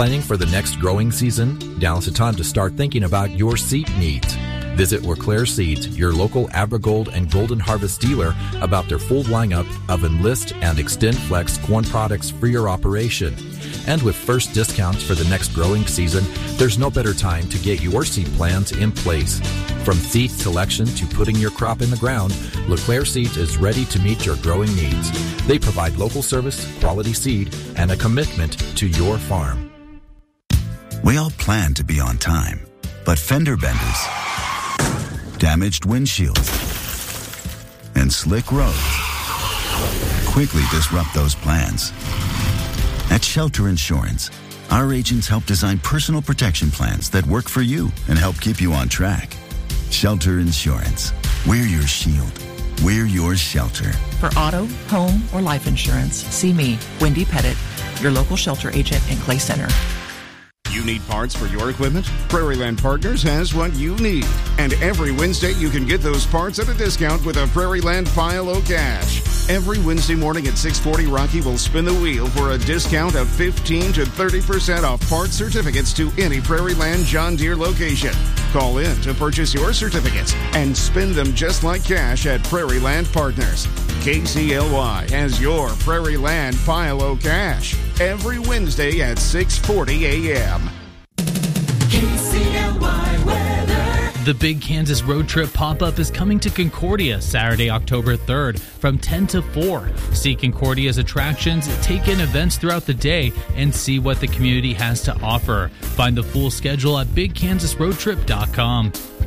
Planning for the next growing season? Now's the time to start thinking about your seed needs. Visit Leclerc Seeds, your local AgriGold and Golden Harvest dealer, about their full lineup of Enlist and Extend Flex corn products for your operation. And with first discounts for the next growing season, there's no better time to get your seed plans in place. From seed selection to putting your crop in the ground, Leclerc Seeds is ready to meet your growing needs. They provide local service, quality seed, and a commitment to your farm. We all plan to be on time, but fender benders, damaged windshields, and slick roads quickly disrupt those plans. At Shelter Insurance, our agents help design personal protection plans that work for you and help keep you on track. Shelter Insurance. We're your shield. We're your shelter. For auto, home, or life insurance, see me, Wendy Pettit, your local shelter agent in Clay Center. You need parts for your equipment? Prairieland Partners has what you need. And every Wednesday, you can get those parts at a discount with a Prairieland Pile O Cash. Every Wednesday morning at 6:40, Rocky will spin the wheel for a discount of 15 to 30% off parts certificates to any Prairieland John Deere location. Call in to purchase your certificates and spend them just like cash at Prairieland Partners. KCLY has your Prairieland Pile O Cash every Wednesday at 6:40 a.m. KCLY weather. The Big Kansas Road Trip pop-up is coming to Concordia Saturday, October 3rd from 10 to 4. See Concordia's attractions, take in events throughout the day, and see what the community has to offer. Find the full schedule at BigKansasRoadTrip.com.